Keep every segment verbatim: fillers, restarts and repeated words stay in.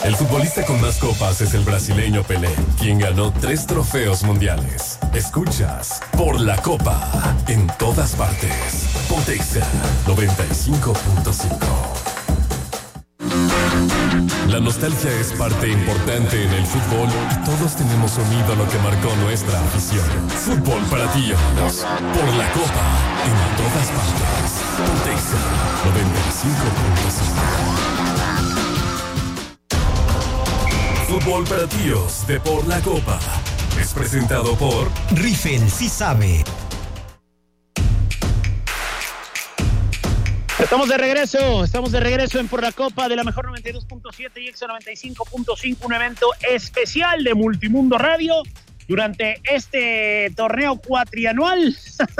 El futbolista con más copas es el brasileño Pelé, quien ganó tres trofeos mundiales. Escuchas Por la Copa en todas partes. Pontexa noventa y cinco punto cinco. La nostalgia es parte importante en el fútbol y todos tenemos un ídolo que marcó nuestra afición. Fútbol para tíos. Por la Copa en todas partes. Pontexa noventa y cinco punto cinco. Fútbol para tíos de Por la Copa es presentado por Riffel sí sabe. Estamos de regreso, estamos de regreso en Por la Copa de la mejor noventa y dos punto siete y Exa noventa y cinco punto cinco, un evento especial de Multimundo Radio durante este torneo cuatrianual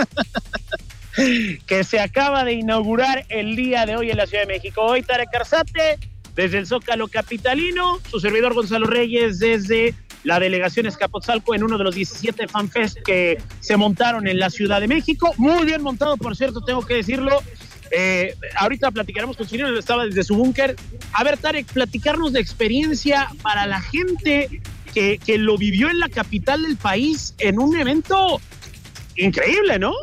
que se acaba de inaugurar el día de hoy en la Ciudad de México. Hoy Tarek Arzate desde el Zócalo capitalino, su servidor Gonzalo Reyes desde la delegación Escapotzalco en uno de los diecisiete FanFest que se montaron en la Ciudad de México. Muy bien montado, por cierto, tengo que decirlo. Eh, ahorita platicaremos con Cirilo, estaba desde su búnker. A ver, Tarek, platicarnos de experiencia para la gente que, que lo vivió en la capital del país en un evento increíble, ¿no?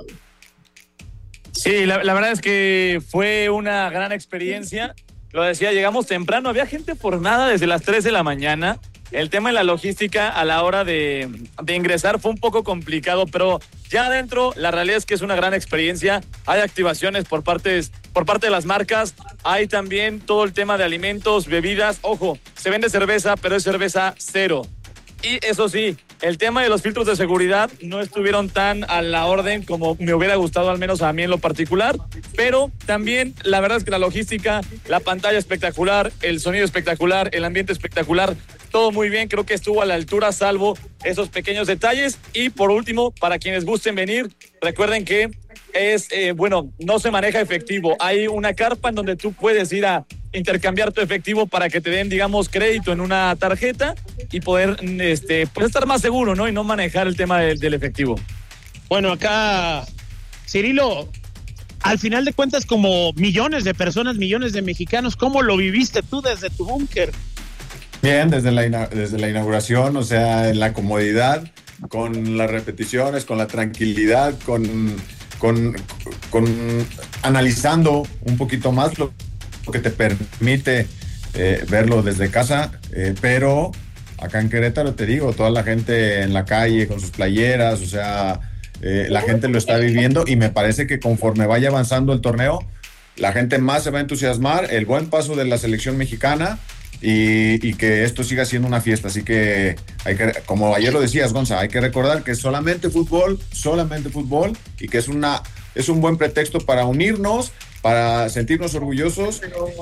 Sí, la, la verdad es que fue una gran experiencia. Lo decía, llegamos temprano, había gente formada desde las tres de la mañana. El tema de la logística a la hora de, de ingresar fue un poco complicado, pero ya adentro la realidad es que es una gran experiencia. Hay activaciones por, partes, por parte de las marcas, hay también todo el tema de alimentos, bebidas. Ojo, se vende cerveza, pero es cerveza cero. Y eso sí, el tema de los filtros de seguridad no estuvieron tan a la orden como me hubiera gustado, al menos a mí en lo particular, pero también la verdad es que la logística, la pantalla espectacular, el sonido espectacular, el ambiente espectacular, todo muy bien, creo que estuvo a la altura salvo esos pequeños detalles. Y por último, para quienes gusten venir, recuerden que es, eh, bueno, no se maneja efectivo, hay una carpa en donde tú puedes ir a intercambiar tu efectivo para que te den, digamos, crédito en una tarjeta y poder este, pues estar más seguro, ¿no? Y no manejar el tema del, del efectivo. Bueno, acá, Cirilo, al final de cuentas, como millones de personas, millones de mexicanos, ¿cómo lo viviste tú desde tu búnker? Bien, desde la, desde la inauguración, o sea, en la comodidad, con las repeticiones, con la tranquilidad, con, con, con analizando un poquito más lo que te permite eh, verlo desde casa, eh, pero acá en Querétaro te digo, toda la gente en la calle con sus playeras, o sea, eh, la gente lo está viviendo y me parece que conforme vaya avanzando el torneo, la gente más se va a entusiasmar, el buen paso de la selección mexicana y, y que esto siga siendo una fiesta, así que, hay que, como ayer lo decías, Gonza, hay que recordar que es solamente fútbol, solamente fútbol y que es, una, es un buen pretexto para unirnos, para sentirnos orgullosos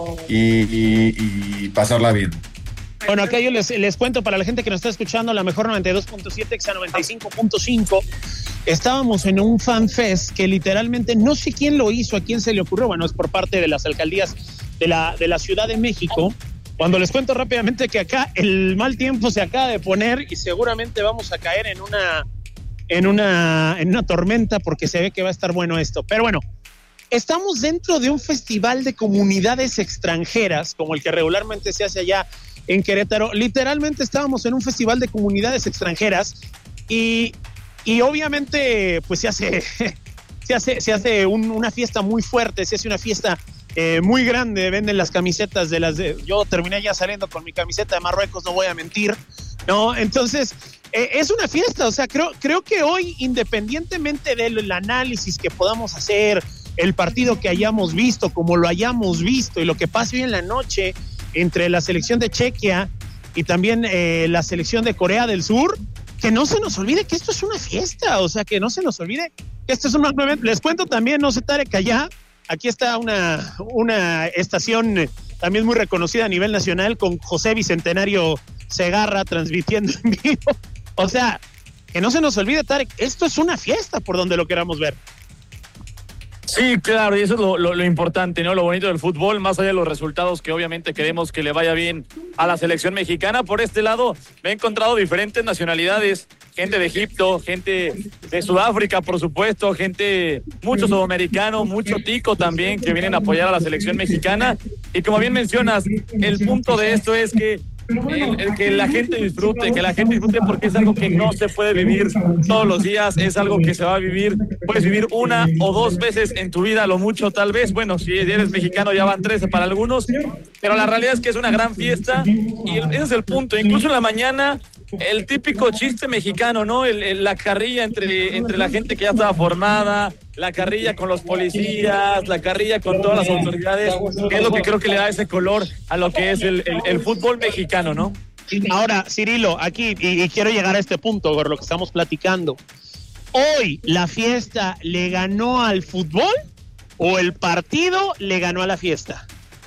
y, y, y pasarla bien. Bueno, acá yo les, les cuento para la gente que nos está escuchando, la mejor noventa y dos punto siete, Exa noventa y cinco punto cinco. Estábamos en un FanFest que literalmente no sé quién lo hizo, a quién se le ocurrió. Bueno, es por parte de las alcaldías de la, de la Ciudad de México. Cuando les cuento rápidamente que acá el mal tiempo se acaba de poner y seguramente vamos a caer en una, en una, en una tormenta porque se ve que va a estar bueno esto. Pero bueno, estamos dentro de un festival de comunidades extranjeras, como el que regularmente se hace allá en Querétaro. Literalmente estábamos en un festival de comunidades extranjeras y, y obviamente pues se hace, se hace, se hace un, una fiesta muy fuerte, se hace una fiesta eh, muy grande, venden las camisetas de las de... Yo terminé ya saliendo con mi camiseta de Marruecos, no voy a mentir, ¿no? Entonces, eh, es una fiesta, o sea, creo, creo que hoy, independientemente del análisis que podamos hacer, el partido que hayamos visto, como lo hayamos visto y lo que pase hoy en la noche entre la selección de Chequia y también eh, la selección de Corea del Sur, que no se nos olvide que esto es una fiesta, o sea, que no se nos olvide que esto es un evento. Les cuento también, no sé, Tarek, allá, aquí está una, una estación también muy reconocida a nivel nacional con José Bicentenario Segarra transmitiendo en vivo. O sea, que no se nos olvide, Tarek, esto es una fiesta por donde lo queramos ver. Sí, claro, y eso es lo, lo, lo importante, ¿no? Lo bonito del fútbol, más allá de los resultados que obviamente queremos que le vaya bien a la selección mexicana. Por este lado, me he encontrado diferentes nacionalidades, gente de Egipto, gente de Sudáfrica, por supuesto, gente, mucho sudamericano, mucho tico también, que vienen a apoyar a la selección mexicana. Y como bien mencionas, el punto de esto es que El, el que la gente disfrute, que la gente disfrute porque es algo que no se puede vivir todos los días, es algo que se va a vivir, puedes vivir una o dos veces en tu vida, lo mucho tal vez, bueno, si eres mexicano ya van trece para algunos, pero la realidad es que es una gran fiesta y ese es el punto, incluso en la mañana el típico chiste mexicano, ¿no? El, el, la carrilla entre, entre la gente que ya estaba formada, la carrilla con los policías, la carrilla con todas las autoridades, que es lo que creo que le da ese color a lo que es el, el, el fútbol mexicano, ¿no? Ahora, Cirilo, aquí, y, y quiero llegar a este punto, por lo que estamos platicando. ¿Hoy la fiesta le ganó al fútbol o el partido le ganó a la fiesta?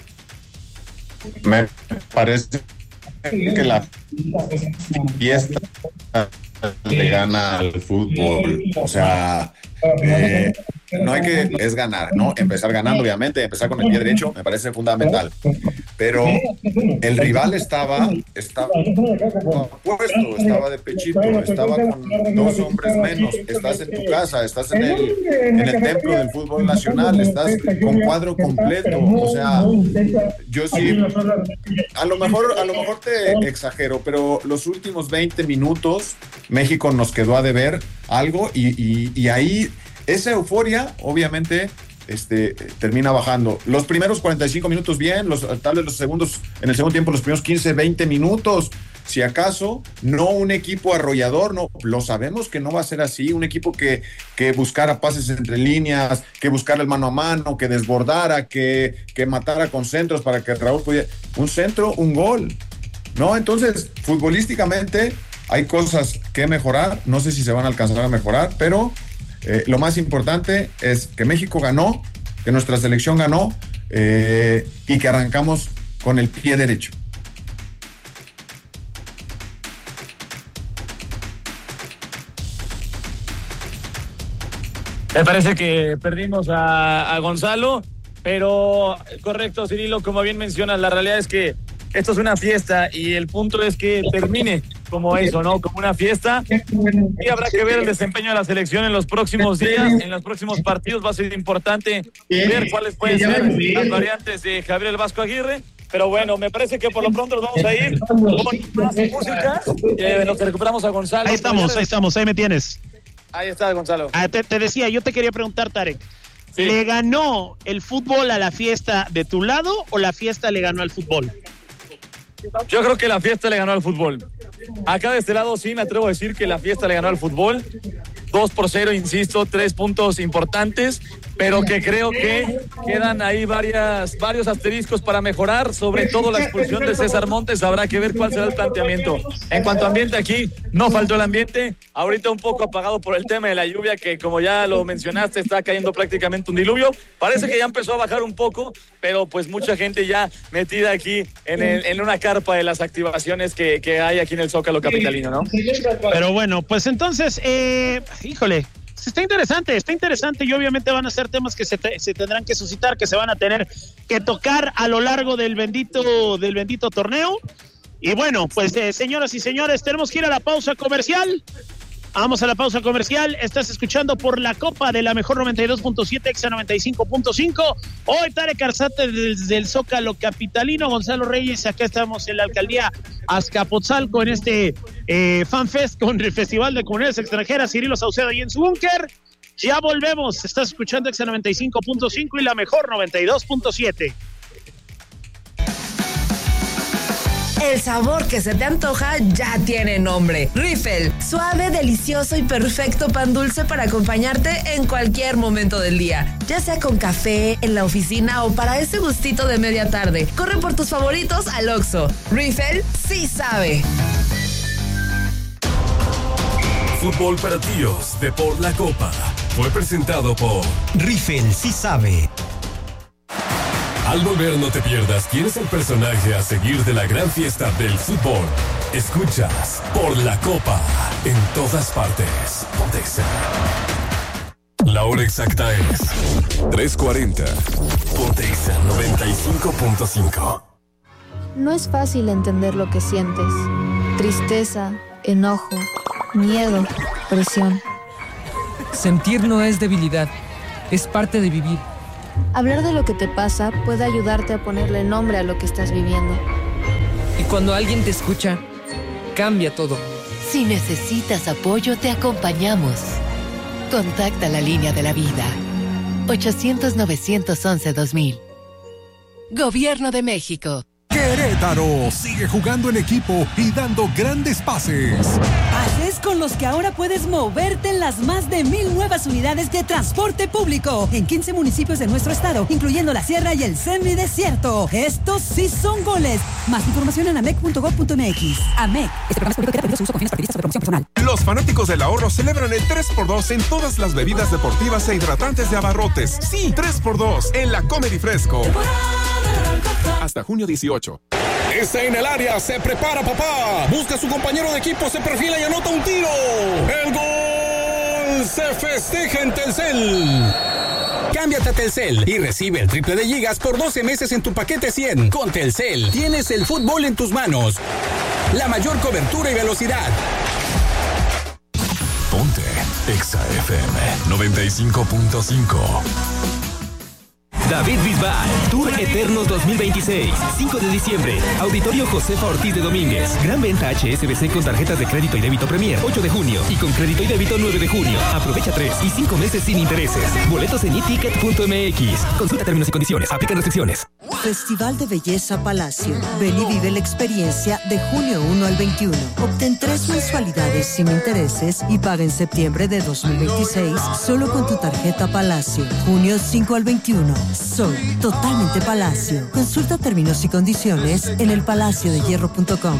Me parece que la fiesta le gana al fútbol, o sea, eh, no hay que, es ganar, ¿no? Empezar ganando, obviamente, empezar con el pie derecho me parece fundamental, pero el rival estaba, estaba puesto, estaba de pechito, estaba con dos hombres menos, estás en tu casa, estás en el, en el templo del fútbol nacional, estás con cuadro completo, o sea, yo sí, a lo mejor, a lo mejor te exagero, pero los últimos veinte minutos México nos quedó a deber algo y, y, y ahí esa euforia obviamente este, termina bajando. Los primeros cuarenta y cinco minutos bien, los, tal vez los segundos, en el segundo tiempo los primeros quince, veinte minutos, si acaso, no un equipo arrollador, no, lo sabemos que no va a ser así, un equipo que, que buscara pases entre líneas, que buscara el mano a mano, que desbordara, que, que matara con centros para que Raúl pudiera, un centro, un gol, ¿no? Entonces, futbolísticamente hay cosas que mejorar, no sé si se van a alcanzar a mejorar, pero eh, lo más importante es que México ganó, que nuestra selección ganó eh, y que arrancamos con el pie derecho. Me parece que perdimos a, a Gonzalo, pero correcto, Cirilo, como bien mencionas, la realidad es que esto es una fiesta y el punto es que termine como eso, ¿no? Como una fiesta. Y habrá que ver el desempeño de la selección en los próximos días, en los próximos partidos. Va a ser importante ver cuáles pueden ser las variantes de Gabriel Vasco Aguirre. Pero bueno, me parece que por lo pronto nos vamos a ir con más música. Eh, nos recuperamos a Gonzalo. Ahí estamos, ahí estamos, ahí me tienes. Ahí está, Gonzalo. Ah, te, te decía, yo te quería preguntar, Tarek. Sí. ¿Le ganó el fútbol a la fiesta de tu lado o la fiesta le ganó al fútbol? Yo creo que la fiesta le ganó al fútbol. Acá de este lado sí me atrevo a decir que la fiesta le ganó al fútbol. dos por cero, insisto, tres puntos importantes, pero que creo que quedan ahí varias, varios asteriscos para mejorar, sobre todo la expulsión de César Montes. Habrá que ver cuál será el planteamiento. En cuanto a ambiente, aquí no faltó el ambiente, ahorita un poco apagado por el tema de la lluvia, que como ya lo mencionaste, está cayendo prácticamente un diluvio. Parece que ya empezó a bajar un poco, pero pues mucha gente ya metida aquí en, el, en una carpa de las activaciones que, que hay aquí en el Zócalo capitalino, ¿no? Pero bueno, pues entonces, eh, híjole, está interesante, está interesante y obviamente van a ser temas que se, te, se tendrán que suscitar, que se van a tener que tocar a lo largo del bendito, del bendito torneo. Y bueno, pues eh, señoras y señores, tenemos que ir a la pausa comercial. Vamos a la pausa comercial. Estás escuchando por la Copa de la Mejor noventa y dos punto siete, Exa noventa y cinco punto cinco. Hoy Tarek Arzate desde el Zócalo capitalino, Gonzalo Reyes. Acá estamos en la alcaldía Azcapotzalco en este eh, FanFest con el Festival de Comunidades Extranjeras. Cirilo Saucedo ahí en su búnker. Ya volvemos. Estás escuchando Exa noventa y cinco punto cinco y la Mejor noventa y dos punto siete. El sabor que se te antoja ya tiene nombre. Riffel, suave, delicioso y perfecto pan dulce para acompañarte en cualquier momento del día. Ya sea con café, en la oficina o para ese gustito de media tarde. Corre por tus favoritos al Oxxo. Riffel sí sabe. Fútbol para tíos de Por la Copa fue presentado por Riffel sí sabe. Al volver no te pierdas quién es el personaje a seguir de la gran fiesta del fútbol. Escuchas Por la Copa en todas partes. Pontexa. La hora exacta es tres cuarenta. Pontexa noventa y cinco punto cinco. No es fácil entender lo que sientes. Tristeza, enojo, miedo, presión. Sentir no es debilidad, es parte de vivir. Hablar de lo que te pasa puede ayudarte a ponerle nombre a lo que estás viviendo. Y cuando alguien te escucha, cambia todo. Si necesitas apoyo, te acompañamos. Contacta la línea de la vida. ochocientos, novecientos once, dos mil. Gobierno de México. Querétaro sigue jugando en equipo y dando grandes pases. Pases con los que ahora puedes moverte en las más de mil nuevas unidades de transporte público en quince municipios de nuestro estado, incluyendo la Sierra y el semidesierto. Estos sí son goles. Más información en amec punto gob punto mx. AMEC. Este programa es público que permite su uso con fines partidistas o de promoción personal. Los fanáticos del ahorro celebran el tres por dos en todas las bebidas deportivas e hidratantes de Abarrotes. Sí, tres por dos en la Comedy Fresco. Hasta junio dieciocho. Está en el área, se prepara papá. Busca a su compañero de equipo, se perfila y anota un tiro. ¡El gol! Se festeja en Telcel. Cámbiate a Telcel y recibe el triple de gigas por doce meses en tu paquete cien. Con Telcel tienes el fútbol en tus manos. La mayor cobertura y velocidad. Ponte Exa F M noventa y cinco punto cinco. David Bisbal, Tour Eternos dos mil veintiséis, cinco de diciembre, Auditorio Josefa Ortiz de Domínguez. Gran venta H S B C con tarjetas de crédito y débito Premier, ocho de junio, y con crédito y débito nueve de junio. Aprovecha tres y cinco meses sin intereses. Boletos en iticket punto m x. Consulta términos y condiciones. Aplican restricciones. Festival de Belleza Palacio. Ven y vive la experiencia de junio uno al veintiuno. Obtén tres mensualidades sin intereses y paga en septiembre de dos mil veintiséis solo con tu tarjeta Palacio. Junio cinco al veintiuno. Soy totalmente Palacio. Consulta términos y condiciones en el palacio de hierro punto com.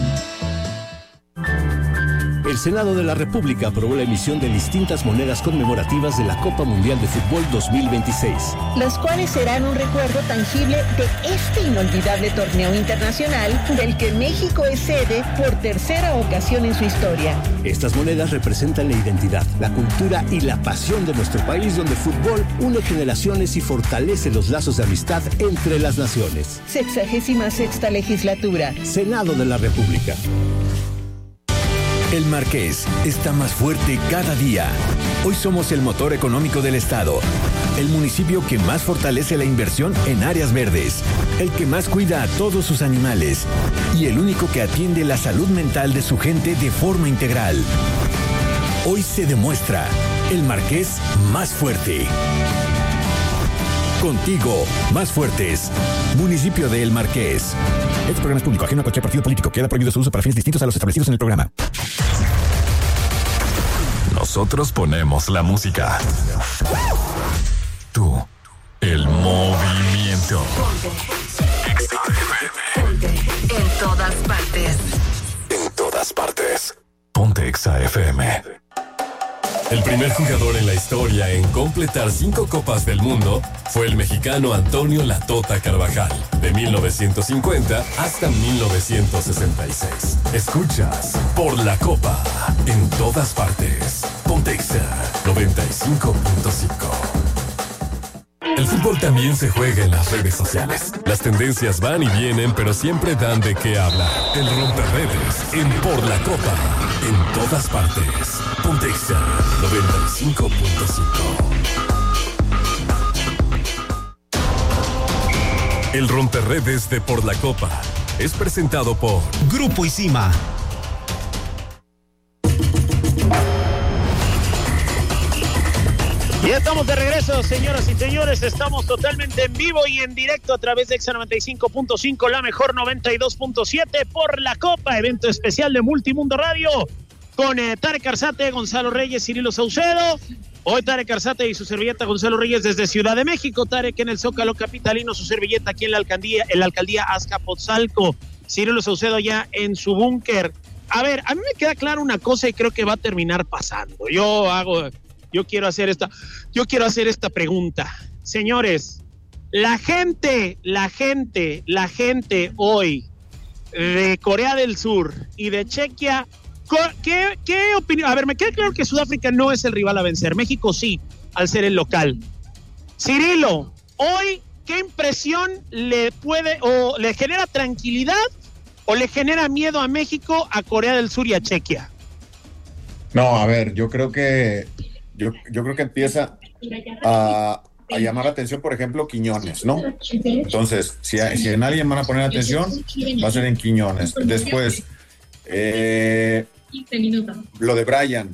El Senado de la República aprobó la emisión de distintas monedas conmemorativas de la Copa Mundial de Fútbol dos mil veintiséis. Las cuales serán un recuerdo tangible de este inolvidable torneo internacional del que México es sede por tercera ocasión en su historia. Estas monedas representan la identidad, la cultura y la pasión de nuestro país, donde el fútbol une generaciones y fortalece los lazos de amistad entre las naciones. Sexagésima sexta legislatura. Senado de la República. El Marqués está más fuerte cada día. Hoy somos el motor económico del estado, el municipio que más fortalece la inversión en áreas verdes, el que más cuida a todos sus animales y el único que atiende la salud mental de su gente de forma integral. Hoy se demuestra el Marqués más fuerte. Contigo, más fuertes. Municipio de El Marqués. Este programa es público, ajeno a cualquier partido político. Queda prohibido su uso para fines distintos a los establecidos en el programa. Nosotros ponemos la música. Tú, el movimiento. En todas partes. En todas partes. Ponte Exa F M. El primer jugador en la historia en completar cinco Copas del Mundo fue el mexicano Antonio La Tota Carvajal, de mil novecientos cincuenta hasta mil novecientos sesenta y seis. Escuchas Por la Copa en todas partes. Ponte Exa noventa y cinco punto cinco. El fútbol también se juega en las redes sociales. Las tendencias van y vienen, pero siempre dan de qué hablar. El romperredes en Por la Copa en todas partes. Ponte Exa noventa y cinco punto cinco. El romperredes de Por la Copa es presentado por Grupo Isima. Y estamos de regreso, señoras y señores. Estamos totalmente en vivo y en directo a través de Exa noventa y cinco punto cinco, la mejor noventa y dos punto siete, Por la Copa, evento especial de Multimundo Radio, con eh, Tarek Arzate, Gonzalo Reyes, Cirilo Saucedo. Hoy Tarek Arzate y su servilleta Gonzalo Reyes desde Ciudad de México. Tarek en el Zócalo capitalino, su servilleta aquí en la alcaldía, en la alcaldía Azcapotzalco. Cirilo Saucedo ya en su búnker. A ver, a mí me queda claro una cosa y creo que va a terminar pasando. Yo hago... Yo quiero hacer esta, yo quiero hacer esta pregunta. Señores, la gente, la gente, la gente hoy de Corea del Sur y de Chequia, ¿qué, qué opinión? A ver, me queda claro que Sudáfrica no es el rival a vencer. México sí, al ser el local. Cirilo, hoy, ¿qué impresión le puede, o le genera tranquilidad o le genera miedo a México, a Corea del Sur y a Chequia? No, a ver, yo creo que Yo, yo creo que empieza a, a llamar la atención, por ejemplo, Quiñones, ¿no? Entonces, si, si en alguien van a poner atención, va a ser en Quiñones. Después, eh, lo de Brian,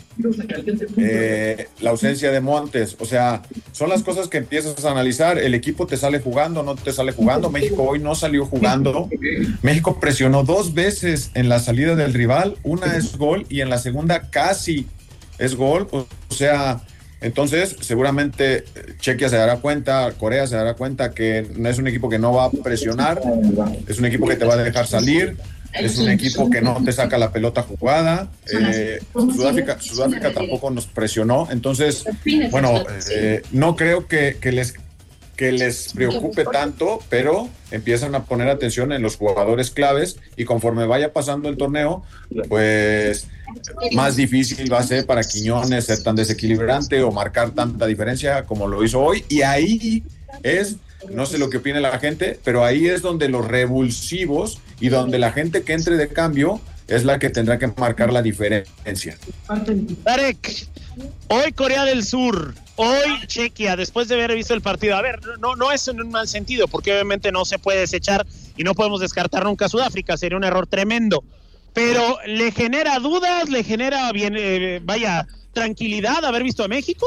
eh, la ausencia de Montes, o sea, son las cosas que empiezas a analizar. El equipo te sale jugando, no te sale jugando. México hoy no salió jugando. México presionó dos veces en la salida del rival, una es gol y en la segunda casi es gol, o sea, entonces seguramente Chequia se dará cuenta, Corea se dará cuenta que no es un equipo que no va a presionar, es un equipo que te va a dejar salir. Es un equipo que no te saca la pelota jugada. Eh, Sudáfrica, Sudáfrica tampoco nos presionó. Entonces, bueno, eh, no creo que, que, les, que les preocupe tanto, pero empiezan a poner atención en los jugadores claves y conforme vaya pasando el torneo, pues más difícil va a ser para Quiñones ser tan desequilibrante o marcar tanta diferencia como lo hizo hoy. Y ahí es... No sé lo que opine la gente, pero ahí es donde los revulsivos y donde la gente que entre de cambio es la que tendrá que marcar la diferencia. Tarek, hoy Corea del Sur, hoy Chequia, después de haber visto el partido, a ver, no, no es en un mal sentido, porque obviamente no se puede desechar y no podemos descartar nunca a Sudáfrica, sería un error tremendo, pero ¿le genera dudas, le genera, bien, eh, vaya, tranquilidad haber visto a México?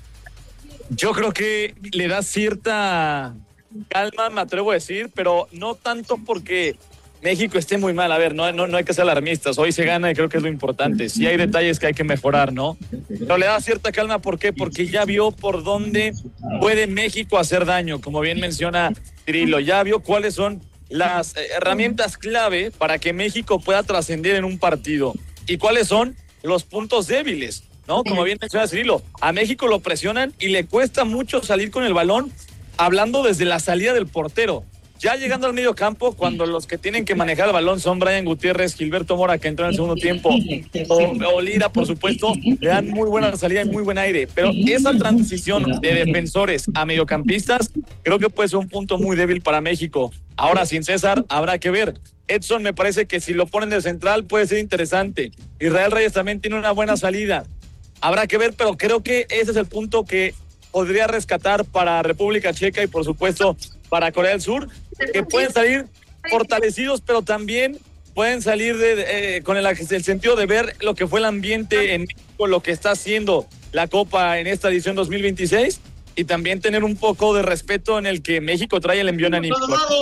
Yo creo que le da cierta calma, me atrevo a decir, pero no tanto porque México esté muy mal. A ver, no, no, no hay que ser alarmistas. Hoy se gana y creo que es lo importante. Sí hay detalles que hay que mejorar, ¿no? Pero le da cierta calma, ¿por qué? Porque ya vio por dónde puede México hacer daño, como bien menciona Cirilo. Ya vio cuáles son las herramientas clave para que México pueda trascender en un partido. ¿Y cuáles son los puntos débiles? ¿No? Como bien menciona Cirilo, a México lo presionan y le cuesta mucho salir con el balón, hablando desde la salida del portero. Ya llegando al medio campo, cuando los que tienen que manejar el balón son Brian Gutiérrez, Gilberto Mora, que entró en el segundo tiempo, o, o Lira, por supuesto, le dan muy buena salida y muy buen aire. Pero esa transición de defensores a mediocampistas, creo que puede ser un punto muy débil para México. Ahora, sin César, habrá que ver. Edson me parece que si lo ponen de central puede ser interesante. Israel Reyes también tiene una buena salida. Habrá que ver, pero creo que ese es el punto que podría rescatar para República Checa y por supuesto para Corea del Sur, que pueden salir fortalecidos, pero también pueden salir de, eh, con el, el sentido de ver lo que fue el ambiente en México, lo que está haciendo la Copa en esta edición dos mil veintiséis y también tener un poco de respeto en el que México trae el envión anímico.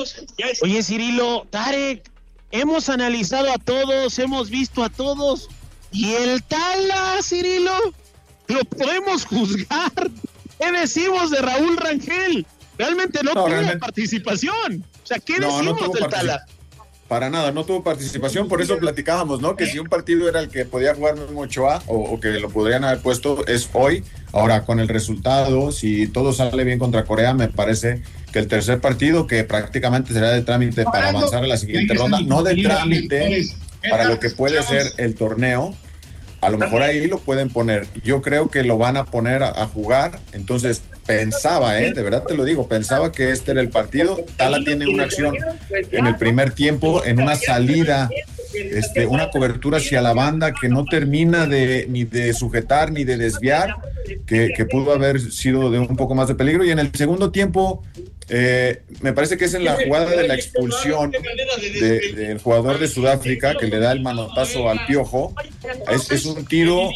Oye, Cirilo, Tarek, hemos analizado a todos, hemos visto a todos. ¿Y el Tala, Cirilo? ¿Lo podemos juzgar? ¿Qué decimos de Raúl Rangel? Realmente no, no tuvo realmente... participación. O sea, ¿qué no, decimos no del Tala? Para nada, no tuvo participación, por eso platicábamos, ¿no? Que si un partido era el que podía jugar Memo Ochoa o, o que lo podrían haber puesto, es hoy. Ahora, con el resultado, si todo sale bien contra Corea, me parece que el tercer partido, que prácticamente será de trámite para avanzar a la siguiente ronda, no de trámite para lo que puede ser el torneo, a lo mejor ahí lo pueden poner. Yo creo que lo van a poner a, a jugar. Entonces pensaba, eh, de verdad te lo digo, pensaba que este era el partido. Tala tiene una acción en el primer tiempo, en una salida, este, una cobertura hacia la banda que no termina de ni de sujetar ni de desviar, que, que pudo haber sido de un poco más de peligro. Y en el segundo tiempo, Eh, me parece que es en la jugada de la expulsión de, del jugador de Sudáfrica que le da el manotazo al Piojo. Es, es un tiro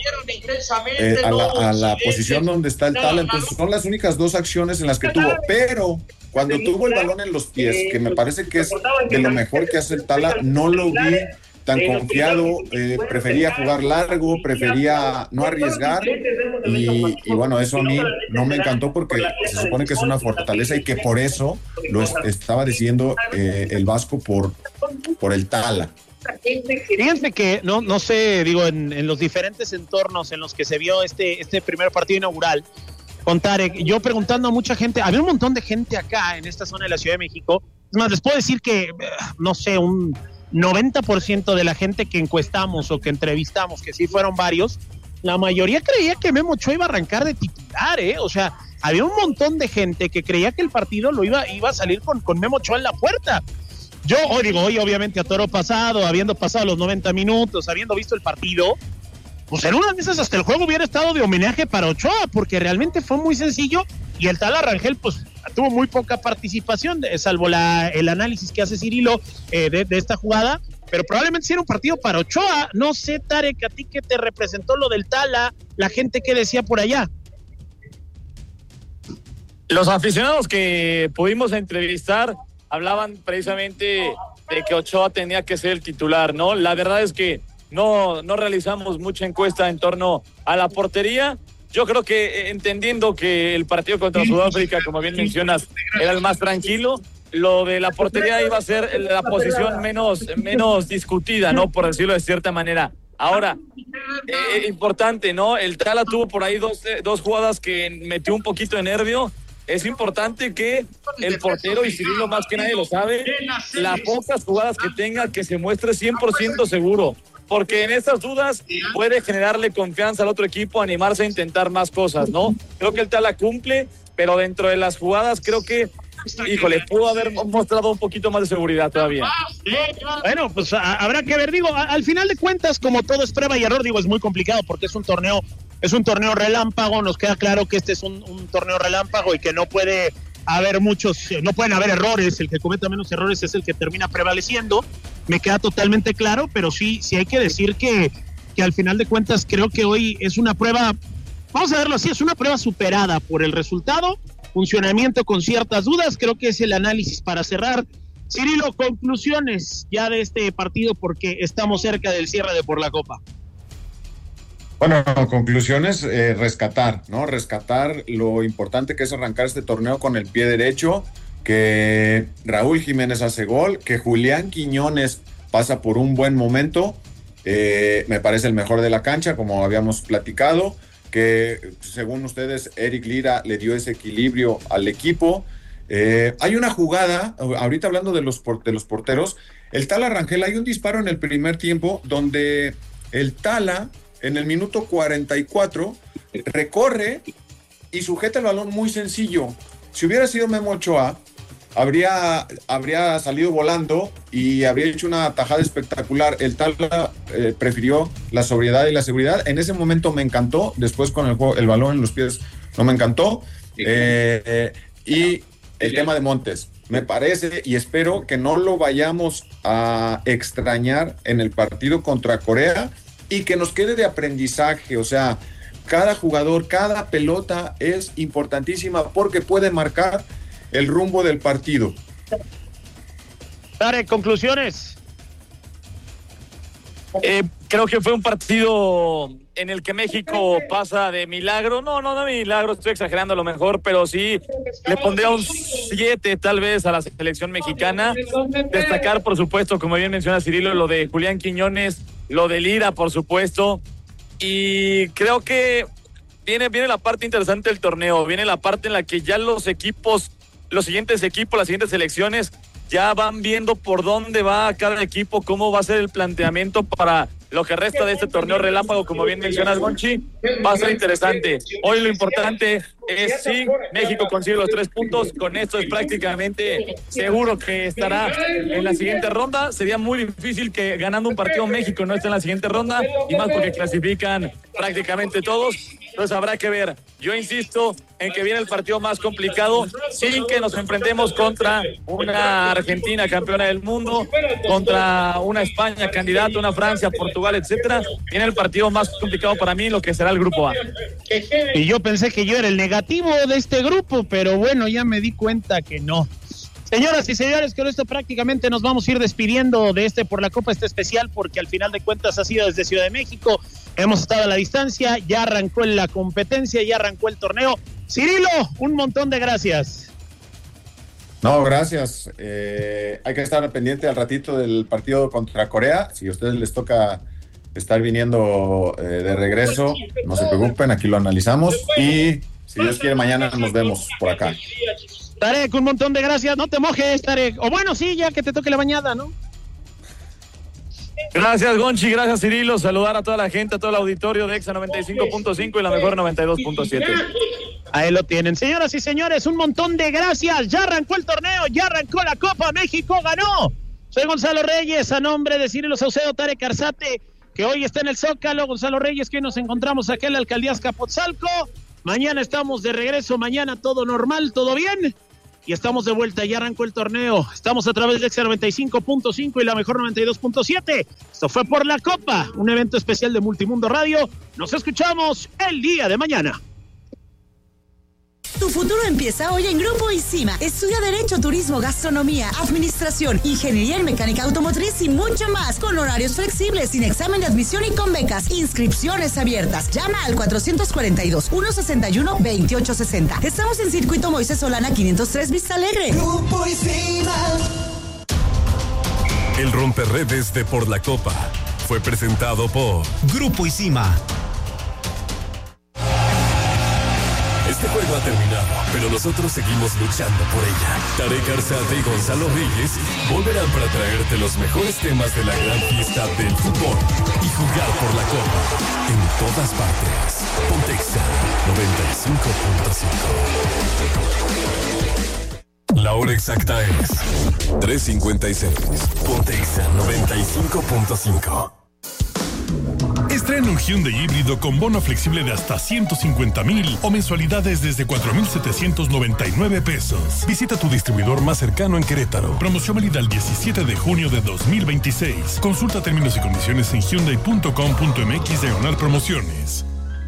eh, a, la, a la posición donde está el Tala. Entonces son las únicas dos acciones en las que tuvo, pero cuando tuvo el balón en los pies, que me parece que es de lo mejor que hace el Tala, no lo vi tan confiado, eh, prefería jugar largo, prefería no arriesgar y, y bueno, eso a mí no me encantó porque se supone que es una fortaleza y que por eso lo es, estaba diciendo eh, el Vasco por, por el Tala. Fíjense que no, no sé, digo, en, en los diferentes entornos en los que se vio este, este primer partido inaugural con Tarek, yo preguntando a mucha gente, había un montón de gente acá en esta zona de la Ciudad de México. Es más, les puedo decir que, no sé, un noventa por ciento de la gente que encuestamos o que entrevistamos, que sí fueron varios, la mayoría creía que Memo Ochoa iba a arrancar de titular, ¿eh? O sea, había un montón de gente que creía que el partido lo iba, iba a salir con, con Memo Ochoa en la puerta. Yo hoy digo, hoy obviamente a toro pasado, habiendo pasado los noventa minutos, habiendo visto el partido, pues en una de esas hasta el juego hubiera estado de homenaje para Ochoa, porque realmente fue muy sencillo y el Tala Rangel pues tuvo muy poca participación, salvo la, el análisis que hace Cirilo eh, de, de esta jugada, pero probablemente sí era un partido para Ochoa. No sé, Tarek, a ti que te representó lo del Tala, la gente que decía por allá. Los aficionados que pudimos entrevistar hablaban precisamente de que Ochoa tenía que ser el titular, ¿no? La verdad es que no, no realizamos mucha encuesta en torno a la portería. Yo creo que entendiendo que el partido contra Sudáfrica, como bien mencionas, era el más tranquilo, lo de la portería iba a ser la posición menos, menos discutida, ¿no? Por decirlo de cierta manera. Ahora, eh, importante, ¿no? El Tala tuvo por ahí dos, dos jugadas que metió un poquito de nervio. Es importante que el portero, y Cirilo más que nadie lo sabe, las pocas jugadas que tenga, que se muestre cien por ciento seguro, porque en esas dudas puede generarle confianza al otro equipo, animarse a intentar más cosas, ¿no? Creo que el Tala cumple, pero dentro de las jugadas creo que, híjole, pudo haber mostrado un poquito más de seguridad todavía. Bueno, pues a, habrá que ver, digo, a, al final de cuentas, como todo es prueba y error, digo, es muy complicado porque es un torneo Es un torneo relámpago, nos queda claro que este es un, un torneo relámpago y que no puede haber muchos, no pueden haber errores, el que cometa menos errores es el que termina prevaleciendo, me queda totalmente claro, pero sí, sí hay que decir que, que al final de cuentas creo que hoy es una prueba, vamos a verlo así, es una prueba superada por el resultado, funcionamiento con ciertas dudas, creo que es el análisis para cerrar. Cirilo, conclusiones ya de este partido porque estamos cerca del cierre de Por la Copa. Bueno, conclusiones, eh, rescatar, ¿no? Rescatar lo importante que es arrancar este torneo con el pie derecho, que Raúl Jiménez hace gol, que Julián Quiñones pasa por un buen momento, eh, me parece el mejor de la cancha, como habíamos platicado, que según ustedes, Eric Lira le dio ese equilibrio al equipo. Eh, hay una jugada, ahorita hablando de los, de los porteros, el Tala Rangel, hay un disparo en el primer tiempo donde el Tala, en el minuto cuarenta y cuatro, recorre y sujeta el balón muy sencillo. Si hubiera sido Memo Ochoa, habría, habría salido volando y habría hecho una tajada espectacular. El Tala eh, prefirió la sobriedad y la seguridad. En ese momento me encantó, después con el, juego, el balón en los pies no me encantó. Eh, eh, y el tema de Montes, me parece y espero que no lo vayamos a extrañar en el partido contra Corea, y que nos quede de aprendizaje, o sea, cada jugador, cada pelota es importantísima porque puede marcar el rumbo del partido. Dale, conclusiones. Eh, creo que fue un partido en el que México pasa de milagro, no, no, no de milagro, estoy exagerando a lo mejor, pero sí le pondría un siete tal vez a la selección mexicana. Destacar, por supuesto, como bien menciona Cirilo, lo de Julián Quiñones, lo de Lira, por supuesto, y creo que viene, viene la parte interesante del torneo, viene la parte en la que ya los equipos, los siguientes equipos, las siguientes selecciones, ya van viendo por dónde va cada equipo, cómo va a ser el planteamiento para lo que resta de este torneo relámpago, como bien mencionas, Gonchi, va a ser interesante. Hoy lo importante es si México consigue los tres puntos, con esto es prácticamente seguro que estará en la siguiente ronda. Sería muy difícil que ganando un partido México no esté en la siguiente ronda, y más porque clasifican prácticamente todos. Entonces habrá que ver. Yo insisto en que viene el partido más complicado, sin que nos enfrentemos contra una Argentina campeona del mundo, contra una España candidata, una Francia, Portugal, etcétera. Viene el partido más complicado para mí, lo que será el grupo A. Y yo pensé que yo era el negativo de este grupo, pero bueno, ya me di cuenta que no. Señoras y señores, con esto prácticamente nos vamos a ir despidiendo de este Por la Copa, este especial, porque al final de cuentas ha sido desde Ciudad de México, hemos estado a la distancia, ya arrancó la competencia, ya arrancó el torneo. Cirilo, un montón de gracias. No, gracias. Eh, hay que estar pendiente al ratito del partido contra Corea. Si a ustedes les toca estar viniendo eh, de regreso, no se preocupen, aquí lo analizamos y si Dios quiere mañana nos vemos por acá. Tarek, un montón de gracias, no te mojes, Tarek. O bueno, sí, ya que te toque la bañada, ¿no? Gracias, Gonchi, gracias, Cirilo. Saludar a toda la gente, a todo el auditorio de Exa noventa y cinco punto cinco y la mejor noventa y dos punto siete. Ahí lo tienen. Señoras y señores, un montón de gracias. Ya arrancó el torneo, ya arrancó la Copa, México ganó. Soy Gonzalo Reyes, a nombre de Cirilo Saucedo, Tarek Arzate, que hoy está en el Zócalo. Gonzalo Reyes, que nos encontramos aquí en la Alcaldía Azcapotzalco. Mañana estamos de regreso, mañana todo normal, todo bien. Y estamos de vuelta, ya arrancó el torneo. Estamos a través de Exa noventa y cinco punto cinco y la mejor noventa y dos punto siete. Esto fue Por la Copa, un evento especial de Multimundo Radio. Nos escuchamos el día de mañana. Tu futuro empieza hoy en Grupo ISIMA. Estudia Derecho, Turismo, Gastronomía, Administración, Ingeniería en Mecánica Automotriz y mucho más. Con horarios flexibles, sin examen de admisión y con becas. Inscripciones abiertas. Llama al cuatrocientos cuarenta y dos, ciento sesenta y uno, veintiocho sesenta. Estamos en Circuito Moisés Solana quinientos tres Vista Alegre. Grupo ISIMA. El romperredes de Por la Copa fue presentado por Grupo ISIMA. Este juego ha terminado, pero nosotros seguimos luchando por ella. Tarek Arzate y Gonzalo Reyes volverán para traerte los mejores temas de la gran fiesta del fútbol y jugar por la Copa en todas partes. Ponte Exa noventa y cinco punto cinco. La hora exacta es tres cincuenta y seis. Ponte Exa noventa y cinco punto cinco. Estrena un Hyundai híbrido con bono flexible de hasta ciento cincuenta mil o mensualidades desde cuatro mil setecientos noventa y nueve pesos. Visita tu distribuidor más cercano en Querétaro. Promoción válida el diecisiete de junio de dos mil veintiséis. Consulta términos y condiciones en hyundai punto com punto m x diagonal promociones.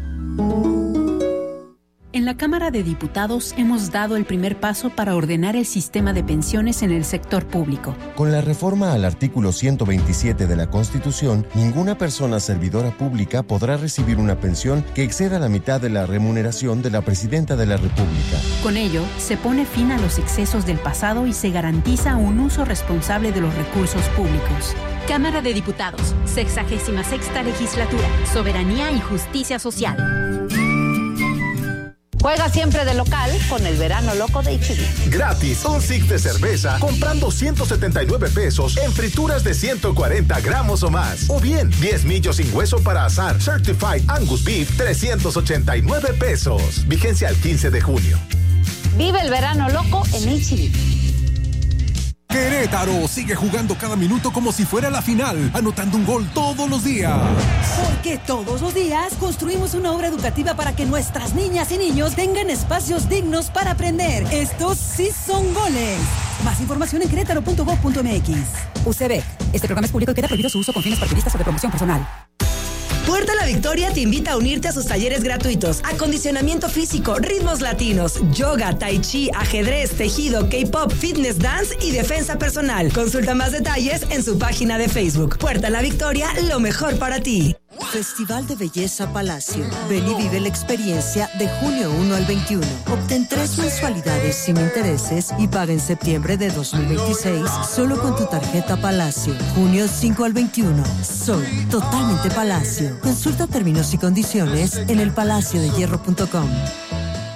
En la Cámara de Diputados hemos dado el primer paso para ordenar el sistema de pensiones en el sector público. Con la reforma al artículo ciento veintisiete de la Constitución, ninguna persona servidora pública podrá recibir una pensión que exceda la mitad de la remuneración de la Presidenta de la República. Con ello, se pone fin a los excesos del pasado y se garantiza un uso responsable de los recursos públicos. Cámara de Diputados, sexagésima sexta legislatura, Soberanía y Justicia Social. Juega siempre de local con el verano loco de H E B. Gratis, un six de cerveza comprando ciento setenta y nueve pesos en frituras de ciento cuarenta gramos o más. O bien, diez millos sin hueso para asar Certified Angus Beef, trescientos ochenta y nueve pesos. Vigencia al quince de junio. Vive el verano loco en H E B. Querétaro sigue jugando cada minuto como si fuera la final, anotando un gol todos los días. Porque todos los días construimos una obra educativa para que nuestras niñas y niños tengan espacios dignos para aprender. Estos sí son goles. Más información en querétaro punto gob punto m x. U C B. Este programa es público y queda prohibido su uso con fines partidistas o de promoción personal. Puerta La Victoria te invita a unirte a sus talleres gratuitos. Acondicionamiento físico, ritmos latinos, yoga, tai chi, ajedrez, tejido, K-pop, fitness dance y defensa personal. Consulta más detalles en su página de Facebook. Puerta La Victoria, lo mejor para ti. Festival de Belleza Palacio. Ven y vive la experiencia de junio uno al veintiuno. Obtén tres mensualidades sin intereses y paga en septiembre de dos mil veintiséis solo con tu tarjeta Palacio. Junio cinco al veintiuno. Soy totalmente Palacio. Consulta términos y condiciones en el palacio de hierro punto com.